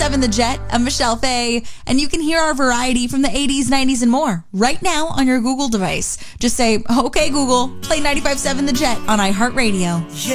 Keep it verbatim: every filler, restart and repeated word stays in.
seven The Jet. I'm Michelle Fay, and you can hear our variety from the eighties, nineties, and more right now on your Google device. Just say, okay, Google, play ninety-five point seven The Jet on iHeartRadio.